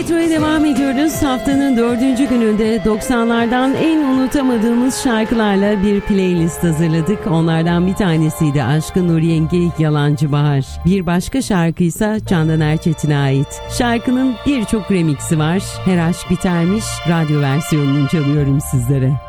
Retro'ya devam ediyoruz. Haftanın 4. gününde 90'lardan en unutamadığımız şarkılarla bir playlist hazırladık. Onlardan bir tanesiydi Aşkın Nur Yengi Yalancı Bahar. Bir başka şarkıysa Candan Erçetin'e ait. Şarkının birçok remixi var. Her aşk bitermiş radyo versiyonunu çalıyorum sizlere.